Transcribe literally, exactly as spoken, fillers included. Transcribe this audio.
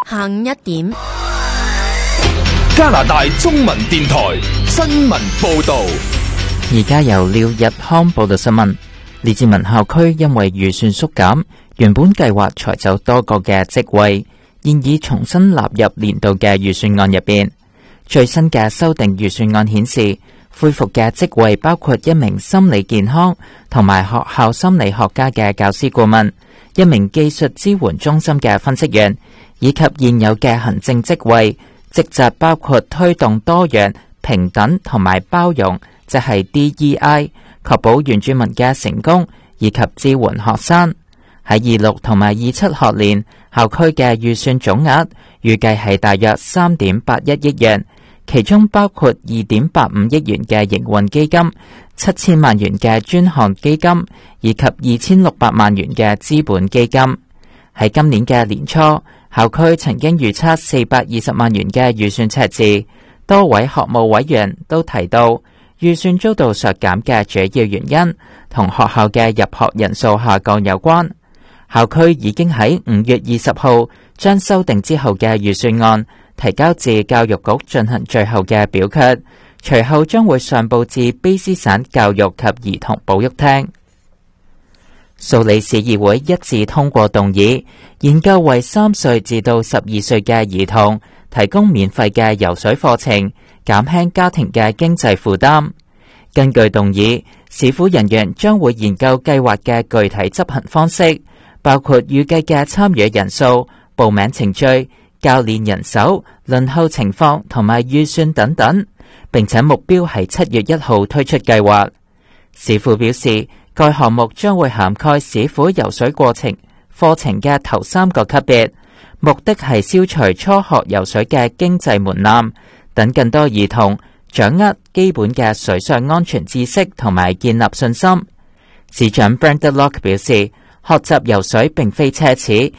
下午一點， 加拿大中文電台新聞報道。 而家由廖日康報道新聞。列治文校區因為預算縮減，原本計劃裁走多個嘅職位，現已重新納入年度嘅預算案入邊。最新嘅修訂預算案顯示，恢復嘅職位包括一名心理健康同埋學校心理學家嘅教師顧問，一名技術支援中心嘅分析員，以及現有嘅行政職位，職責包括推動多元、平等同埋包容，即係 D E I， 確保原住民嘅成功，以及支援學生。喺二六同埋二七學年，校區嘅預算總額預計係大約三點八一億元，其中包括二點八五億元嘅營運基金、七千萬元嘅專項基金，以及二千六百萬元嘅資本基金。喺今年嘅年初，校區曾經預測四百二十萬元嘅預算赤字，多位學務委員都提到，預算遭到削減嘅主要原因同學校嘅入學人數下降有關。校區已經喺五月二十號將修訂之後嘅預算案提交至教育局進行最後嘅表決，隨後將會上報至卑詩省教育及兒童保育廳。蘇里市議會一致通過動議，研究為三歲至到十二歲嘅兒童提供免費嘅游水課程，減輕家庭嘅經濟負擔。根據動議，市府人員將會研究計劃嘅具體執行方式，包括預計嘅參與人數、報名程序、教練人手、輪候情況同埋預算等等，並且目標係七月一號推出計劃。市府表示，該項目將會涵蓋市府游水過程課程嘅頭三個級別，目的係消除初學游水嘅經濟門檻，等更多兒童掌握基本嘅水上安全知識同埋建立信心。市長 Brenda Locke 表示，學習游水並非奢侈，